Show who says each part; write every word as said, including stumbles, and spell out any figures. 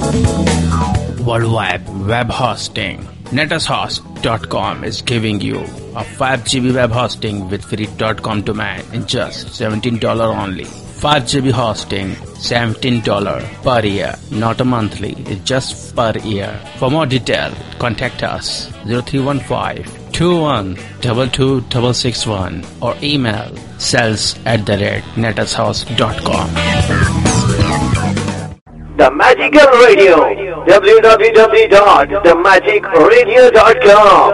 Speaker 1: Worldwide web hosting. netushost dot com is giving you a five gigabyte web hosting with free .com domain in just seventeen dollars only. five gigabyte hosting, seventeen dollars per year, not a monthly, it's just per year. For more detail, contact us zero three one five, two one two two six six one or email sales at the rate netushost dot com.
Speaker 2: The Magical Radio, w w w dot the magic radio dot com.